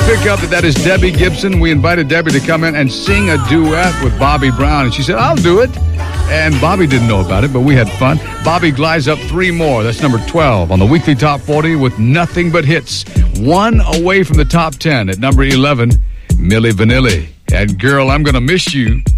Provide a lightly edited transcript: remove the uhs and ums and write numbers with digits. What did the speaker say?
pick up that is Debbie Gibson. We invited Debbie to come in and sing a duet with Bobby Brown, and she said, I'll do it. And Bobby didn't know about it, but we had fun. Bobby glides up 3 more. That's number 12 on the weekly top 40 with Nothing But Hits. 1 away from the top 10 at number 11, Milli Vanilli. And Girl, I'm Gonna Miss You.